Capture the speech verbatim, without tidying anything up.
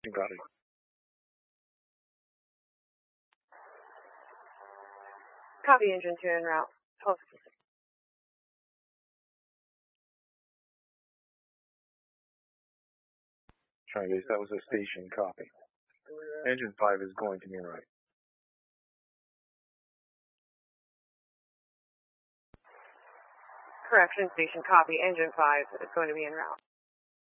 Station copy. Copy, engine two en route. twelve fifty-six. Charlie base, that was a station copy. Engine five is going to be en route. Correction, station copy. Engine five is going to be en route.